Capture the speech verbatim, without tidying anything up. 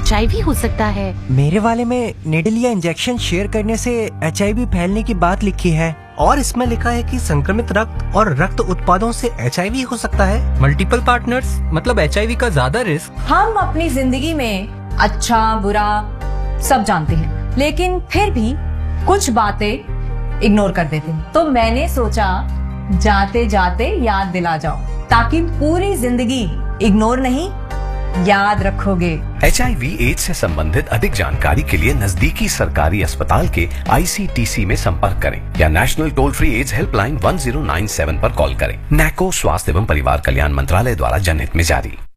H I we हो सकता है। मेरे वाले में निडल या इंजेक्शन शेयर करने से एच आई वी फैलने की बात लिखी है और इसमें लिखा है कि संक्रमित रक्त और रक्त उत्पादों से एच आई वी हो सकता है। मल्टीपल पार्टनर्स मतलब एच आई वी का ज्यादा रिस्क। हम अपनी जिंदगी में अच्छा बुरा सब जानते हैं, लेकिन फिर भी कुछ बातें इग्नोर कर देते हैं। तो मैंने सोचा जाते जाते याद दिला जाओ, ताकि पूरी जिंदगी इग्नोर नहीं याद रखोगे। एच आई वी एड्स से संबंधित अधिक जानकारी के लिए नजदीकी सरकारी अस्पताल के आई सी टी सी में संपर्क करें या national toll free ads helpline one zero nine seven पर कॉल करें। नैको स्वास्थ्य एवं परिवार कल्याण मंत्रालय द्वारा जनहित में जारी।